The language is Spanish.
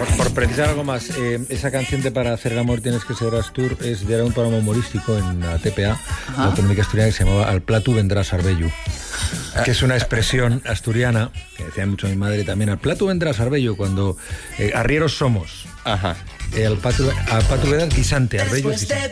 Por precisar algo más, esa canción de Para hacer el amor tienes que ser Astur era un programa humorístico en la TPA, la Autonómica Asturiana, que se llamaba Al platu vendrá Sarbellu, que es una expresión asturiana, que decía mucho mi madre también, al platu vendrá Sarbellu, cuando arrieros somos. Ajá. Al patu vendrá guisante, Arbellu es guisante.